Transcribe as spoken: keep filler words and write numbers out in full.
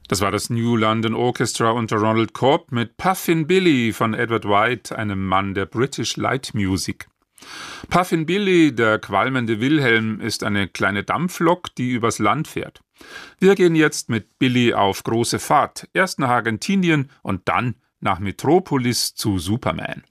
Das war das New London Orchestra unter Ronald Cobb mit Puffin Billy von Edward White, einem Mann der British Light Music. Puffin Billy, der qualmende Wilhelm, ist eine kleine Dampflok, die übers Land fährt. Wir gehen jetzt mit Billy auf große Fahrt, erst nach Argentinien und dann nach Metropolis zu Superman.